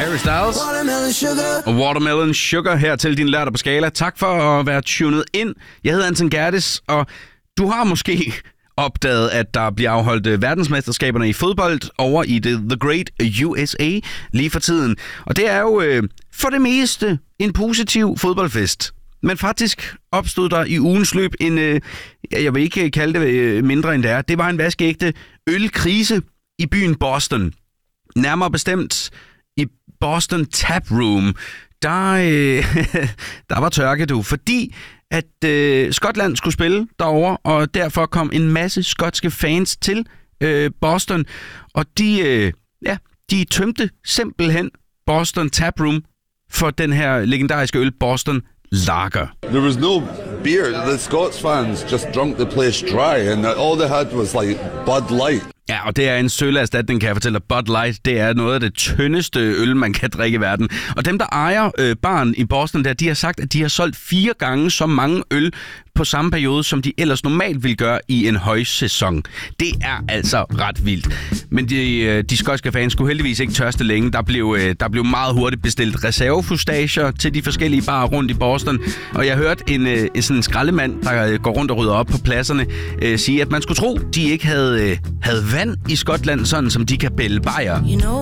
Harry Styles og Watermelon Sugar her til din lørdag på Skala. Tak for at være tunet ind. Jeg hedder Anton Gerdes, og du har måske opdaget, at der bliver afholdt verdensmesterskaberne i fodbold over i The Great USA lige for tiden. Og det er jo for det meste en positiv fodboldfest. Men faktisk opstod der i ugens løb en, jeg vil ikke kalde det mindre end det er. Det var en vaskeægte ølkrise i byen Boston. Nærmere bestemt i Boston Tap Room. Der var tørke, fordi at Skotland skulle spille derovre, og derfor kom en masse skotske fans til Boston. Og de tømte simpelthen Boston Tap Room for den her legendariske øl Boston Lager. There was no beer. The Scots fans just drunk the place dry, and all they had was like Bud Light. Ja, og det er en sølle-erstatning, kan jeg fortælle dig. Bud Light, det er noget af det tyndeste øl, man kan drikke i verden. Og dem, der ejer baren i Boston, de har sagt, at de har solgt 4 gange så mange øl på samme periode, som de ellers normalt ville gøre i en højsæson. Det er altså ret vildt. Men de skotske fans skulle heldigvis ikke tørste længe. Der blev meget hurtigt bestilt reservefustager til de forskellige barer rundt i Boston. Og jeg hørte sådan en skraldemand, der går rundt og rydder op på pladserne, sige, at man skulle tro, de ikke havde vand i Skotland, sådan som de kan bælge bajer.